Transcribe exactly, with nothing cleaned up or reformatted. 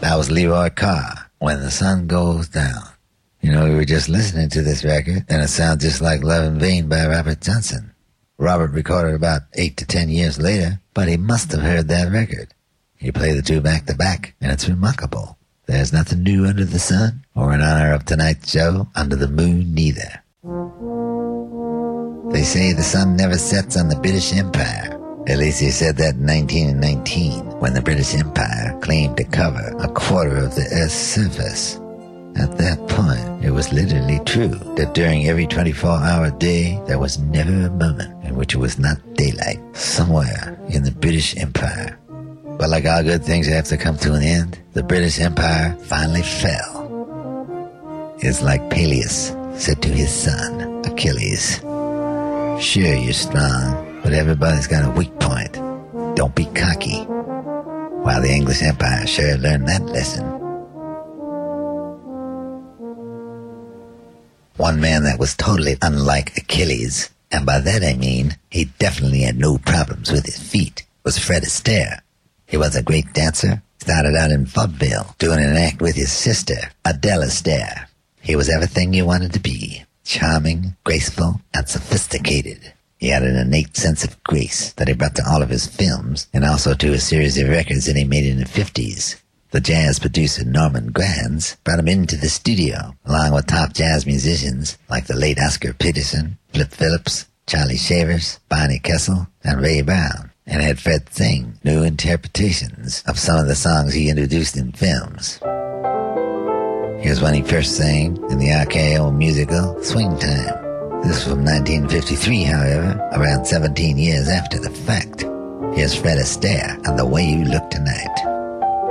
That was Leroy Carr, When the Sun Goes Down. You know, we were just listening to this record, and it sounds just like Love in Vain by Robert Johnson. Robert recorded about eight to ten years later, but he must have heard that record. He played the two back-to-back, and it's remarkable. There's nothing new under the sun, or in honor of tonight's show, under the moon neither. They say the sun never sets on the British Empire. At least he said that in nineteen nineteen, when the British Empire claimed to cover a quarter of the Earth's surface. At that point, it was literally true that during every twenty-four hour day, there was never a moment in which it was not daylight somewhere in the British Empire. But like all good things have to come to an end, the British Empire finally fell. It's like Peleus said to his son, Achilles, "Sure, you're strong, but everybody's got a weak point. Don't be cocky." While the English Empire sure learned that lesson. One man that was totally unlike Achilles, and by that I mean he definitely had no problems with his feet, was Fred Astaire. He was a great dancer, started out in vaudeville, doing an act with his sister, Adele Astaire. He was everything you wanted to be, charming, graceful, and sophisticated. He had an innate sense of grace that he brought to all of his films, and also to a series of records that he made in the fifties. The jazz producer Norman Granz brought him into the studio, along with top jazz musicians like the late Oscar Peterson, Flip Phillips, Charlie Shavers, Barney Kessel, and Ray Brown, and had Fred sing new interpretations of some of the songs he introduced in films. Here's when he first sang in the R K O musical Swing Time. This was from nineteen fifty-three, however, around seventeen years after the fact. Here's Fred Astaire and The Way You Look Tonight.